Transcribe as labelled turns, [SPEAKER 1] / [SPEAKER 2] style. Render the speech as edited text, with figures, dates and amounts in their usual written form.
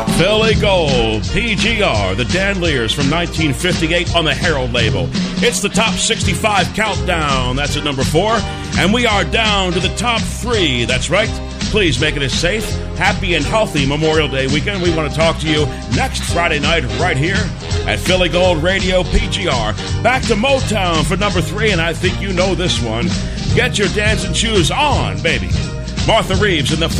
[SPEAKER 1] Philly Gold, PGR, the Dandeliers from 1958 on the Herald label. It's the top 65 countdown. That's at number 4. And we are down to the top 3. That's right. Please make it a safe, happy, and healthy Memorial Day weekend. We want to talk to you next Friday night right here at Philly Gold Radio PGR. Back to Motown for number 3, and I think you know this one. Get your dancing shoes on, baby. Martha Reeves and the